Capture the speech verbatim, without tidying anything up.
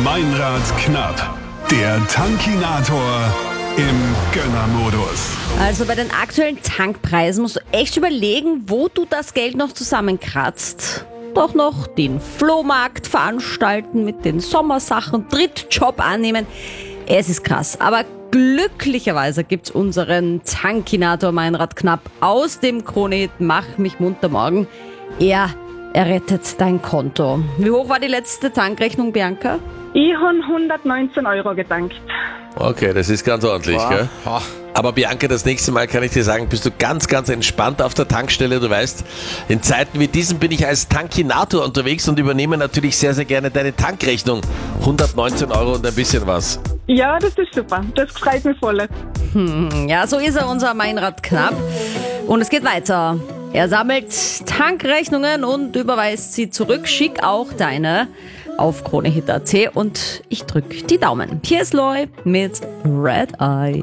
Meinrad knapp. Der Tankinator im Gönnermodus. Also bei den aktuellen Tankpreisen musst du echt überlegen, wo du das Geld noch zusammenkratzt. Doch noch den Flohmarkt veranstalten mit den Sommersachen, Drittjob annehmen. Es ist krass, aber glücklicherweise gibt's unseren Tankinator Meinrad Knapp aus dem Krone-Hit Mach mich munter morgen. Er errettet dein Konto. Wie hoch war die letzte Tankrechnung, Bianca? Ich habe hundertneunzehn Euro getankt. Okay, das ist ganz ordentlich, Wow. gell? Aber Bianca, das nächste Mal kann ich dir sagen, bist du ganz, ganz entspannt auf der Tankstelle. Du weißt, in Zeiten wie diesen bin ich als Tankinator unterwegs und übernehme natürlich sehr, sehr gerne deine Tankrechnung. hundertneunzehn Euro und ein bisschen was. Ja, das ist super. Das freut mich voll. Hm, ja, so ist er, unser Meinrad Knapp. Und es geht weiter. Er sammelt Tankrechnungen und überweist sie zurück. Schick auch deine auf kronehit punkt at und ich drück die Daumen. Hier ist Loy mit Red Eye.